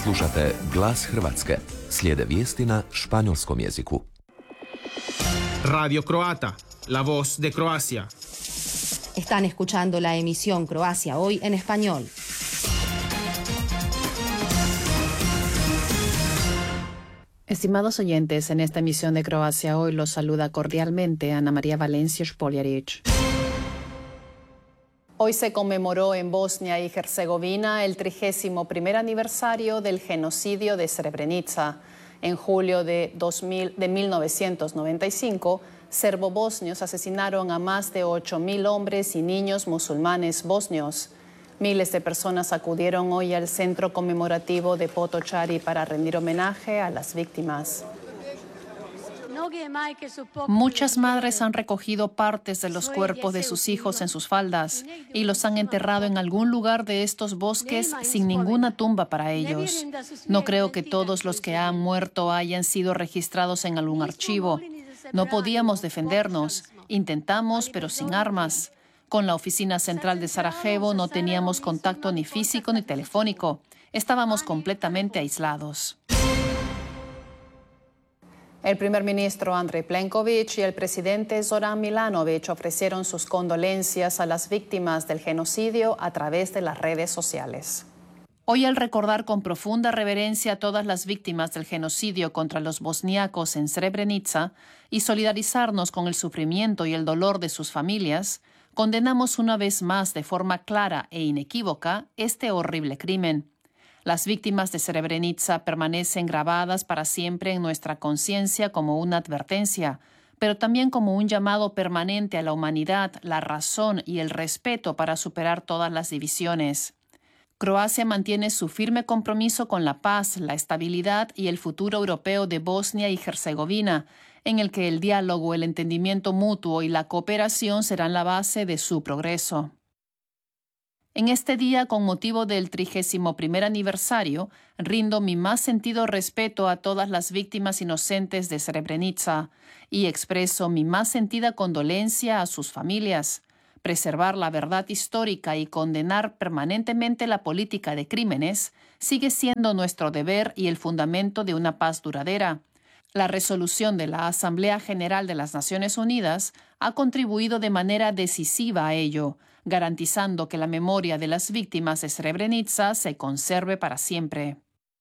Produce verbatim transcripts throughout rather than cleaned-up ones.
Slušate Glas Hrvatske. Slijede vijesti na španjolskom jeziku. Radio Croata, la voz de Croacia. Están escuchando la emisión Croacia Hoy en español. Estimados oyentes, en esta emisión de Croacia Hoy los saluda cordialmente Ana María Valencia Špoljarić. Hoy se conmemoró en Bosnia y Herzegovina el trigésimo primer aniversario del genocidio de Srebrenica. En julio de, dos mil, de mil novecientos noventa y cinco, serbobosnios asesinaron a más de ocho mil hombres y niños musulmanes bosnios. Miles de personas acudieron hoy al centro conmemorativo de Potocari para rendir homenaje a las víctimas. Muchas madres han recogido partes de los cuerpos de sus hijos en sus faldas y los han enterrado en algún lugar de estos bosques sin ninguna tumba para ellos. No creo que todos los que han muerto hayan sido registrados en algún archivo. No podíamos defendernos. Intentamos, pero sin armas. Con la oficina central de Sarajevo no teníamos contacto ni físico ni telefónico. Estábamos completamente aislados. El primer ministro Andrej Plenković y el presidente Zoran Milanović ofrecieron sus condolencias a las víctimas del genocidio a través de las redes sociales. Hoy, al recordar con profunda reverencia a todas las víctimas del genocidio contra los bosniacos en Srebrenica y solidarizarnos con el sufrimiento y el dolor de sus familias, condenamos una vez más de forma clara e inequívoca este horrible crimen. Las víctimas de Srebrenica permanecen grabadas para siempre en nuestra conciencia como una advertencia, pero también como un llamado permanente a la humanidad, la razón y el respeto para superar todas las divisiones. Croacia mantiene su firme compromiso con la paz, la estabilidad y el futuro europeo de Bosnia y Herzegovina, en el que el diálogo, el entendimiento mutuo y la cooperación serán la base de su progreso. En este día, con motivo del trigésimo primer aniversario, rindo mi más sentido respeto a todas las víctimas inocentes de Srebrenica y expreso mi más sentida condolencia a sus familias. Preservar la verdad histórica y condenar permanentemente la política de crímenes sigue siendo nuestro deber y el fundamento de una paz duradera. La resolución de la Asamblea General de las Naciones Unidas ha contribuido de manera decisiva a ello, garantizando que la memoria de las víctimas de Srebrenica se conserve para siempre.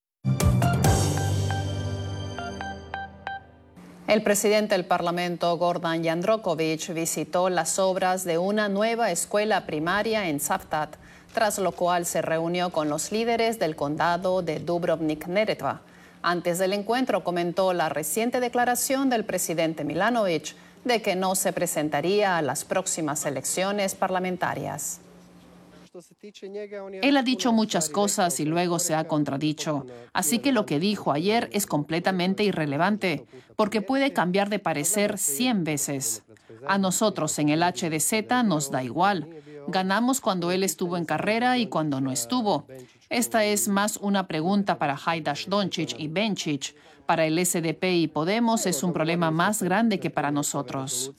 El presidente del Parlamento, Gordan Jandroković, visitó las obras de una nueva escuela primaria en Cavtat, tras lo cual se reunió con los líderes del condado de Dubrovnik-Neretva. Antes del encuentro comentó la reciente declaración del presidente Milanović de que no se presentaría a las próximas elecciones parlamentarias. Él ha dicho muchas cosas y luego se ha contradicho, así que lo que dijo ayer es completamente irrelevante, porque puede cambiar de parecer cien veces. A nosotros en el H D Z nos da igual. Ganamos cuando él estuvo en carrera y cuando no estuvo. Esta es más una pregunta para Hajdaš Dončić y Benčić. Para el S D P y Podemos es un problema más grande que para nosotros.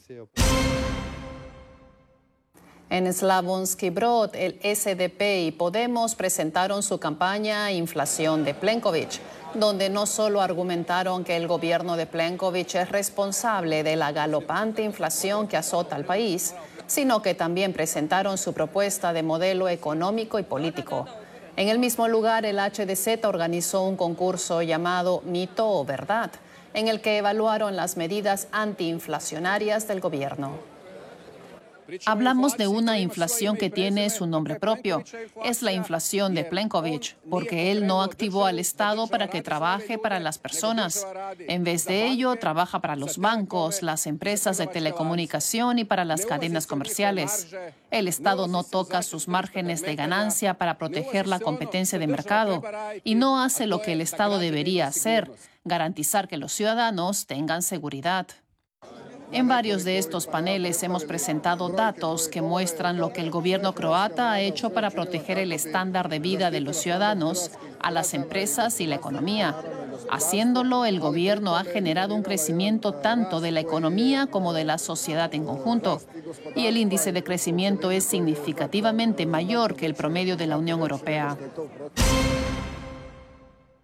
En Slavonski Brod, el S D P y Podemos presentaron su campaña Inflación de Plenković, donde no solo argumentaron que el gobierno de Plenković es responsable de la galopante inflación que azota al país, sino que también presentaron su propuesta de modelo económico y político. En el mismo lugar, el H D Z organizó un concurso llamado Mito o Verdad, en el que evaluaron las medidas antiinflacionarias del gobierno. Hablamos de una inflación que tiene su nombre propio. Es la inflación de Plenković, porque él no activó al Estado para que trabaje para las personas. En vez de ello, trabaja para los bancos, las empresas de telecomunicación y para las cadenas comerciales. El Estado no toca sus márgenes de ganancia para proteger la competencia de mercado y no hace lo que el Estado debería hacer, garantizar que los ciudadanos tengan seguridad. En varios de estos paneles hemos presentado datos que muestran lo que el gobierno croata ha hecho para proteger el estándar de vida de los ciudadanos, a las empresas y la economía. Haciéndolo, el gobierno ha generado un crecimiento tanto de la economía como de la sociedad en conjunto, y el índice de crecimiento es significativamente mayor que el promedio de la Unión Europea.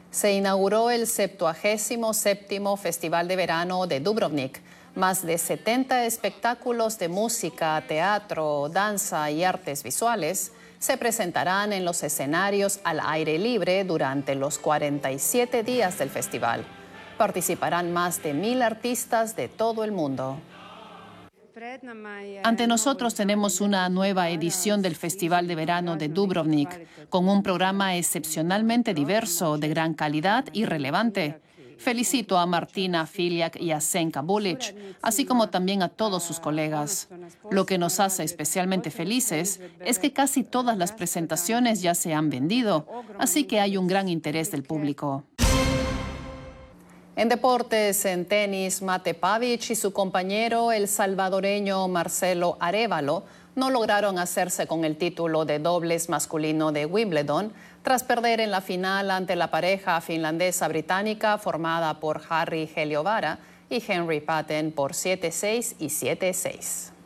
Se inauguró el septuagésimo séptimo Festival de Verano de Dubrovnik. Más de setenta espectáculos de música, teatro, danza y artes visuales se presentarán en los escenarios al aire libre durante los cuarenta y siete días del festival. Participarán más de mil artistas de todo el mundo. Ante nosotros tenemos una nueva edición del Festival de Verano de Dubrovnik, con un programa excepcionalmente diverso, de gran calidad y relevante. Felicito a Martina Filiak y a Senka Bulic, así como también a todos sus colegas. Lo que nos hace especialmente felices es que casi todas las presentaciones ya se han vendido, así que hay un gran interés del público. En deportes, en tenis, Mate Pavic y su compañero, el salvadoreño Marcelo Arévalo, no lograron hacerse con el título de dobles masculino de Wimbledon tras perder en la final ante la pareja finlandesa-británica formada por Harri Heliövaara y Henri Patten por siete seis y siete seis.